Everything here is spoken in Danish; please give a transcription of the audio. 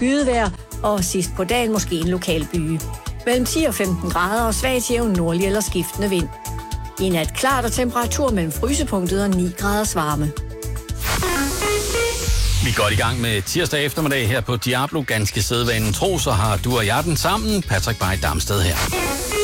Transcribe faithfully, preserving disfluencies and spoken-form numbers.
skydevejr, og sidst på dagen måske en lokal byge. Mellem ti og femten grader og svag til jævn nordlig eller skiftende vind. I nat klart og temperatur mellem frysepunktet og ni graders varme. Vi er godt i gang med tirsdag eftermiddag her på Diablo. Ganske sædvanen tro, så har du og jeg den sammen. Patrick Bay Damsted her.